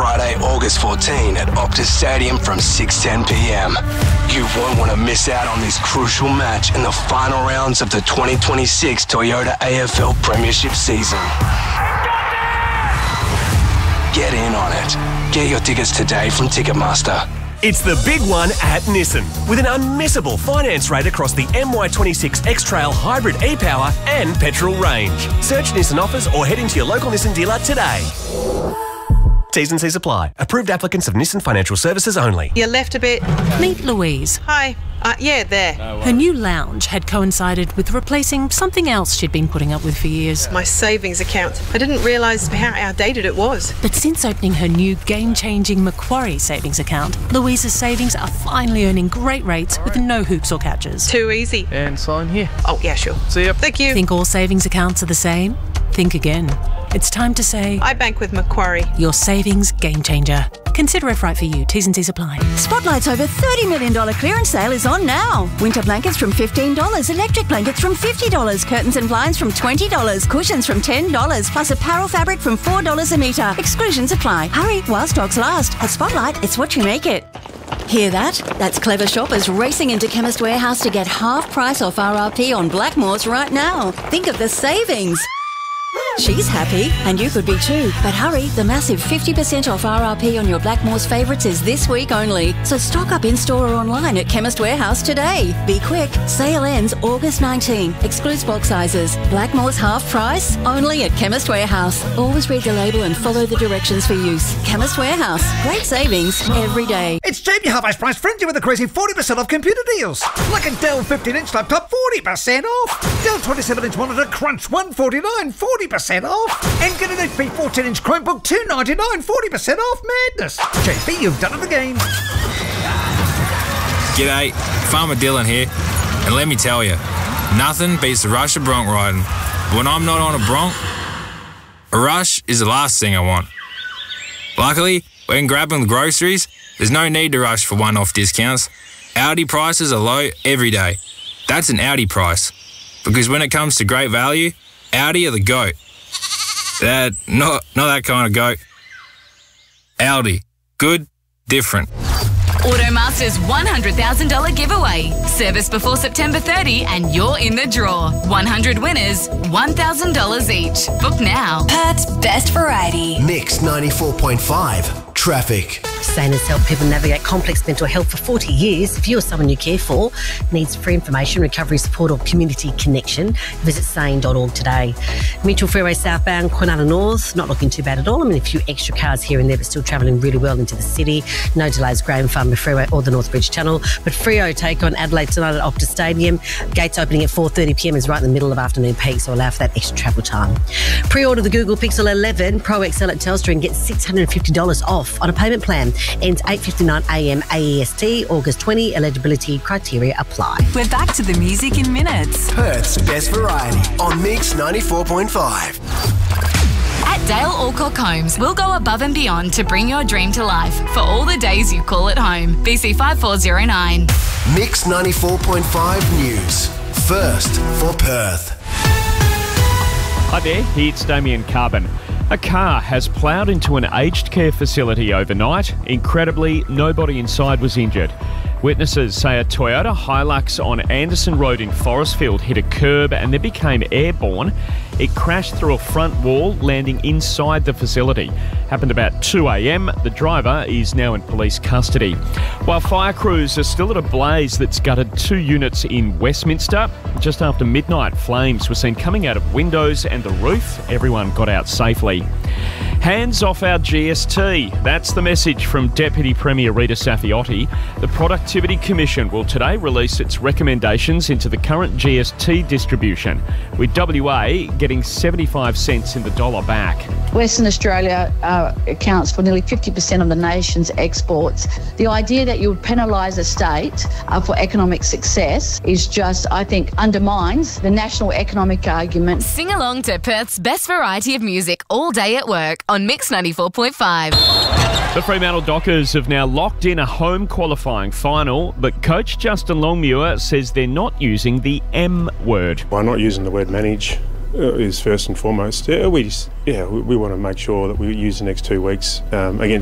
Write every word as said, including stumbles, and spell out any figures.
Friday, August fourteenth at Optus Stadium from six ten p m. You won't want to miss out on this crucial match in the final rounds of the twenty twenty-six Toyota A F L Premiership season. Get in on it. Get your tickets today from Ticketmaster. It's the big one at Nissan, with an unmissable finance rate across the M Y twenty-six X-Trail Hybrid e-Power and petrol range. Search Nissan offers or head into your local Nissan dealer today. T's and C's apply. Approved applicants of Nissan Financial Services only. You left a bit. Meet Louise. Hi. Uh, yeah, there. Her new lounge had coincided with replacing something else she'd been putting up with for years. My savings account. I didn't realise how outdated it was. But since opening her new game-changing Macquarie savings account, Louise's savings are finally earning great rates with no hoops or catches. Too easy. And sign here. Oh, yeah, sure. See ya. Thank you. Think all savings accounts are the same? Think again. It's time to say... I bank with Macquarie. Your savings game changer. Consider if right for you. T's and C's apply. Spotlight's over thirty million dollars clearance sale is on now. Winter blankets from fifteen dollars, electric blankets from fifty dollars, curtains and blinds from twenty dollars, cushions from ten dollars, plus apparel fabric from four dollars a metre. Exclusions apply. Hurry while stocks last. At Spotlight, it's what you make it. Hear that? That's clever shoppers racing into Chemist Warehouse to get half price off R R P on Blackmores right now. Think of the savings. She's happy, and you could be too. But hurry, the massive fifty percent off R R P on your Blackmores favourites is this week only. So stock up in-store or online at Chemist Warehouse today. Be quick. Sale ends August nineteenth. Excludes bulk sizes. Blackmores half price, only at Chemist Warehouse. Always read the label and follow the directions for use. Chemist Warehouse. Great savings every day. It's Jamie Half Price Frenzy with a crazy forty percent off computer deals. Like a Dell fifteen inch laptop, forty percent off. Dell twenty-seven inch monitor, Crunch, one forty-nine, forty percent off. And get an H P fourteen inch Chromebook, two ninety-nine, forty percent off. Madness. J P, you've done it again. G'day, Farmer Dylan here. And let me tell you, nothing beats the rush of bronc riding. When I'm not on a bronc, a rush is the last thing I want. Luckily, when grabbing groceries, there's no need to rush for one-off discounts. Aldi prices are low every day. That's an Aldi price. Because when it comes to great value, Aldi are the GOAT. That, not, not that kind of goat. Aldi. Good, different. Automaster's one hundred thousand dollars giveaway. Service before September thirtieth and you're in the draw. one hundred winners, one thousand dollars each. Book now. Perth's best variety. Mix ninety-four point five. Traffic. SANA has helped people navigate complex mental health for forty years. If you or someone you care for needs free information, recovery support or community connection, visit sane dot org today. Mitchell Freeway southbound, Quinana North, not looking too bad at all. I mean, a few extra cars here and there, but still travelling really well into the city. No delays, Graham Farmer Freeway or the Northbridge Tunnel. But Freo take on Adelaide tonight at Optus Stadium. Gates opening at four thirty p m is right in the middle of afternoon peak, so allow for that extra travel time. Pre-order the Google Pixel eleven Pro X L at Telstra and get six hundred fifty dollars off on a payment plan. Ends eight fifty-nine a m A E S T, August twentieth. Eligibility criteria apply. We're back to the music in minutes. Perth's best variety on Mix ninety-four point five. At Dale Alcock Homes, we'll go above and beyond to bring your dream to life for all the days you call it home. B C five four zero nine. Mix ninety-four point five News. First for Perth. Hi there, it's Damien Carbon. A car has ploughed into an aged care facility overnight. Incredibly, nobody inside was injured. Witnesses say a Toyota Hilux on Anderson Road in Forestfield hit a curb and then became airborne. It crashed through a front wall, landing inside the facility. Happened about two a m. The driver is now in police custody. While fire crews are still at a blaze that's gutted two units in Westminster, just after midnight, flames were seen coming out of windows and the roof. Everyone got out safely. Hands off our G S T. That's the message from Deputy Premier Rita Safiotti. The Productivity Commission will today release its recommendations into the current G S T distribution, with W A getting seventy-five cents in the dollar back. Western Australia uh, accounts for nearly fifty percent of the nation's exports. The idea that you would penalise a state uh, for economic success is just, I think, undermines the national economic argument. Sing along to Perth's best variety of music all day at work on Mix ninety-four point five. The Fremantle Dockers have now locked in a home qualifying final, but coach Justin Longmuir says they're not using the M word. By not using the word manage uh, is first and foremost. Yeah, we just, yeah, we, we want to make sure that we use the next two weeks um, against